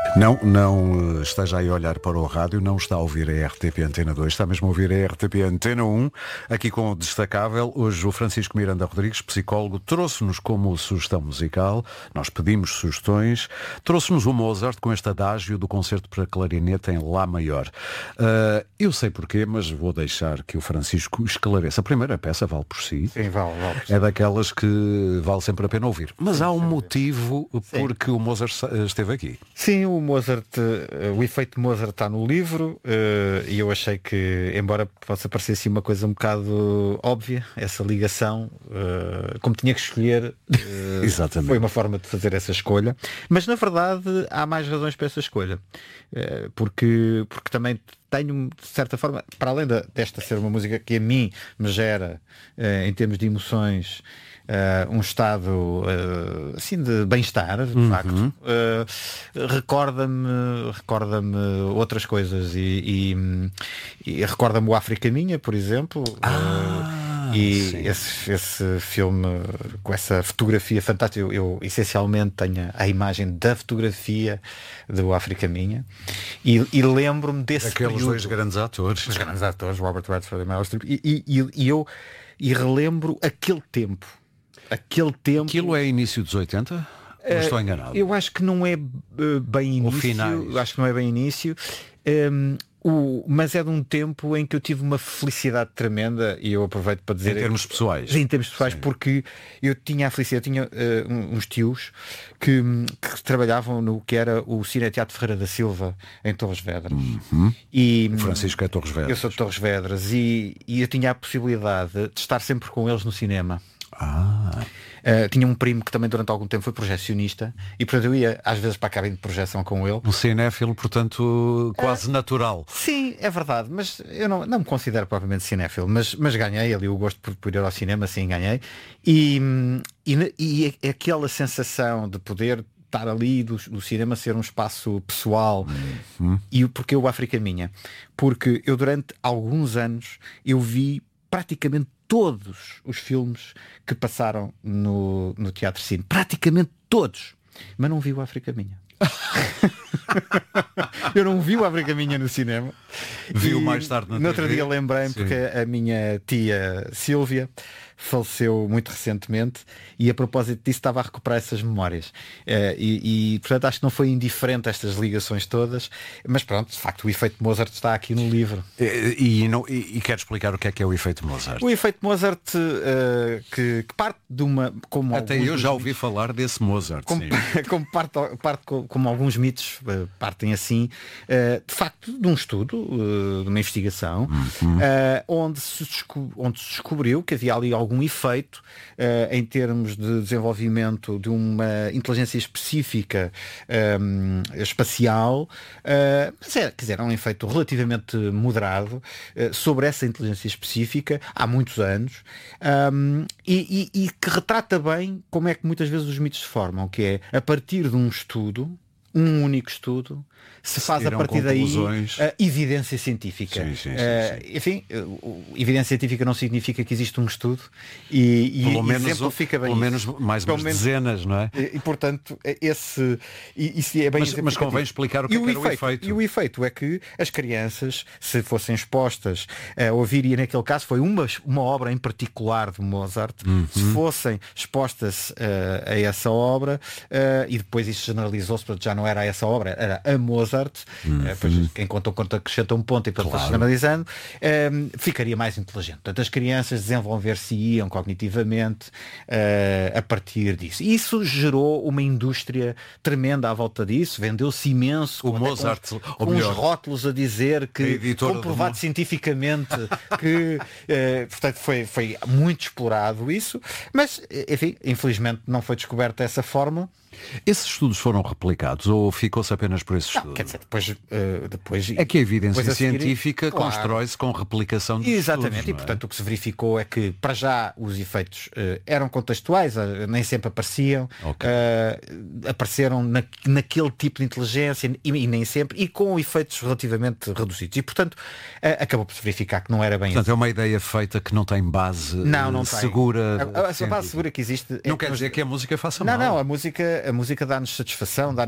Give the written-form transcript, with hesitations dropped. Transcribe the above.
Não esteja aí a olhar para o rádio, não está a ouvir a RTP Antena 2, está mesmo a ouvir a RTP Antena 1, aqui com o destacável. Hoje o Francisco Miranda Rodrigues, psicólogo, trouxe-nos como sugestão musical, nós pedimos sugestões, trouxe-nos o Mozart com este adágio do concerto para clarinete em Lá maior. Eu sei porquê, mas vou deixar que o Francisco esclareça. A primeira peça vale por si. Sim, vale por si. É daquelas que vale sempre a pena ouvir. Mas há um motivo porque o Mozart esteve aqui. Sim, o Mozart, o efeito Mozart está no livro, e eu achei que, embora possa parecer assim uma coisa um bocado óbvia, essa ligação, como tinha que escolher, foi uma forma de fazer essa escolha. Mas na verdade há mais razões para essa escolha, porque também tenho, de certa forma, para além desta ser uma música que a mim me gera, em termos de emoções, um estado assim de bem-estar, de facto, recorda-me outras coisas e recorda-me o África Minha, por exemplo, e esse filme com essa fotografia fantástica. Eu essencialmente tenho a imagem da fotografia do África Minha e lembro-me desse aqueles período, dois grandes atores, os grandes atores, Robert Redford e Meryl Streep, e relembro aquele tempo. Aquilo é início dos 80? Ou estou enganado? Eu acho que não é bem início. Acho que não é bem início. Mas é de um tempo em que eu tive uma felicidade tremenda, e eu aproveito para dizer... Em termos pessoais? Em termos pessoais, sim. Porque eu tinha a felicidade, tinha uns tios que trabalhavam no que era o Cine Teatro Ferreira da Silva, em Torres Vedras. E o Francisco é Torres Vedras. Eu sou de Torres Vedras e eu tinha a possibilidade de estar sempre com eles no cinema. Tinha um primo que também durante algum tempo foi projecionista e portanto eu ia às vezes para a cabine de projeção com ele. Um cinéfilo, portanto, quase natural. Sim, é verdade, mas eu não me considero propriamente cinéfilo, mas ganhei ali o gosto por ir ao cinema, sim, ganhei. E aquela sensação de poder estar ali do cinema ser um espaço pessoal. E porque o África Minha? Porque eu durante alguns anos eu vi praticamente todos os filmes que passaram no Teatro Cine, praticamente todos, mas não vi o África Minha. Eu não vi o África Minha no cinema. Viu mais tarde no outro dia lembrei-me, porque a minha tia Sílvia faleceu muito recentemente e a propósito disso estava a recuperar essas memórias, portanto acho que não foi indiferente estas ligações todas, mas pronto, de facto o efeito Mozart está aqui no livro. E quero explicar o que é o efeito Mozart. O efeito Mozart, que parte de uma... Como até eu já ouvi falar desse Mozart, como alguns mitos partem assim, de facto de um estudo, de uma investigação, onde se descobriu que havia ali algum efeito em termos de desenvolvimento de uma inteligência específica espacial, mas quer dizer, um efeito relativamente moderado sobre essa inteligência específica há muitos anos, e que retrata bem como é que muitas vezes os mitos se formam, que é a partir de um estudo, um único estudo, se faz a partir daí evidência científica. Sim. Enfim, evidência científica não significa que existe um estudo e exemplifica bem. Pelo menos mais umas dezenas, não é? E portanto, isso é bem. Mas convém explicar o que era o efeito. E o efeito é que as crianças, se fossem expostas a ouvir, e naquele caso foi uma obra em particular de Mozart, se fossem expostas a essa obra, e depois isso generalizou-se, porque já não era essa obra, era a Mozart, quem conta acrescenta um ponto e depois claro. Generalizando, ficaria mais inteligente. Portanto, as crianças desenvolver-se-iam cognitivamente a partir disso. E isso gerou uma indústria tremenda à volta disso, vendeu-se imenso. O Mozart, com uns rótulos a dizer que comprovado cientificamente que portanto foi muito explorado isso, mas enfim, infelizmente não foi descoberta essa forma. Esses estudos foram replicados ou ficou-se apenas por esse estudo? Quer dizer, depois é que a evidência científica constrói-se com replicação de exatamente, estudos, e portanto o que se verificou é que para já os efeitos eram contextuais, nem sempre apareciam, apareceram naquele tipo de inteligência e nem sempre, e com efeitos relativamente reduzidos, e portanto acabou por se verificar que não era bem. Portanto, é uma ideia feita que não tem base segura. A base segura que existe não quer dizer que a música faça mal. Não, a música dá-nos satisfação,